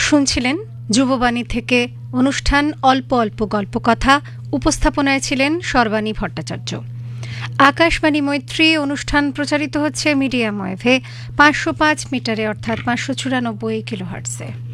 শুনছিলেন যুববাণী থেকে অনুষ্ঠান অল্প অল্প গল্পকথা। উপস্থাপনায় ছিলেন সর্বাণী ভট্টাচার্য। আকাশবাণী মৈত্রী অনুষ্ঠান প্রচারিত হচ্ছে মিডিয়াম ওয়েভে 505 মিটারে অর্থাৎ 594 কিলোহার্টজে।